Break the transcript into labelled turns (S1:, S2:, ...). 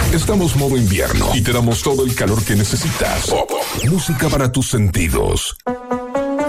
S1: Estamos modo invierno y te damos todo el calor que necesitas. Música para tus sentidos.